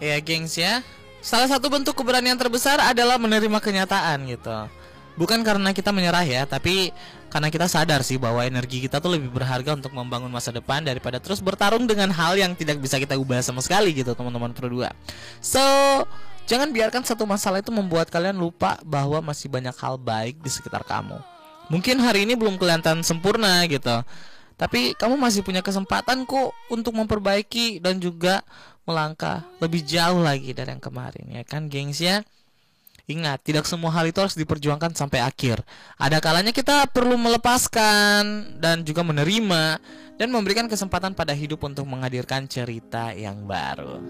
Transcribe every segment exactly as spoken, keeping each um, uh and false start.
Ya gengs ya, salah satu bentuk keberanian terbesar adalah menerima kenyataan gitu. Bukan karena kita menyerah ya, tapi karena kita sadar sih bahwa energi kita tuh lebih berharga untuk membangun masa depan daripada terus bertarung dengan hal yang tidak bisa kita ubah sama sekali gitu teman-teman Pro dua. So, jangan biarkan satu masalah itu membuat kalian lupa bahwa masih banyak hal baik di sekitar kamu. Mungkin hari ini belum kelihatan sempurna gitu, tapi kamu masih punya kesempatan kok untuk memperbaiki dan juga melangkah lebih jauh lagi dari yang kemarin, ya kan gengs ya. Ingat, tidak semua hal itu harus diperjuangkan sampai akhir. Ada kalanya kita perlu melepaskan dan juga menerima dan memberikan kesempatan pada hidup untuk menghadirkan cerita yang baru.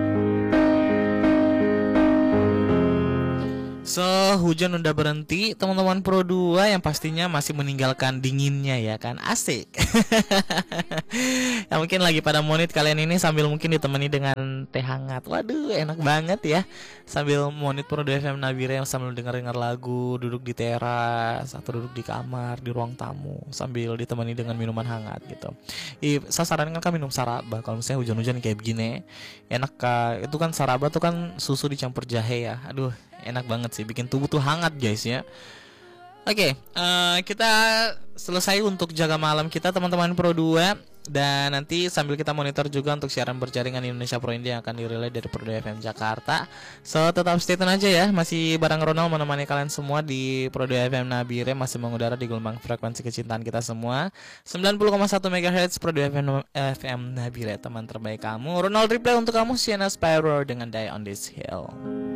So, hujan udah berhenti, teman-teman Pro dua yang pastinya masih meninggalkan dinginnya ya kan, asik. Ya mungkin lagi pada monit kalian ini sambil mungkin ditemani dengan teh hangat. Waduh, enak banget ya. Sambil monit Pro dua F M Nabire sambil denger-denger lagu, duduk di teras atau duduk di kamar, di ruang tamu sambil ditemani dengan minuman hangat gitu. Ih, saya sarankan kan minum saraba kalau misalnya hujan-hujan kayak begini. Enak kah? Itu kan saraba tuh kan susu dicampur jahe ya. Aduh, enak banget sih, bikin tubuh tuh hangat guys ya. Oke, okay, uh, kita selesai untuk jaga malam kita teman-teman Pro dua. Dan nanti sambil kita monitor juga untuk siaran berjaringan Indonesia Pro India yang akan dirilai dari Pro dua F M Jakarta. So tetap stay tune aja ya. Masih bareng Ronald menemani kalian semua di Pro dua F M Nabire, masih mengudara di gelombang frekuensi kecintaan kita semua sembilan puluh koma satu megahertz Pro dua F M Nabire, teman terbaik kamu. Ronald reply untuk kamu, Sienna Spyro dengan Die on This Hill.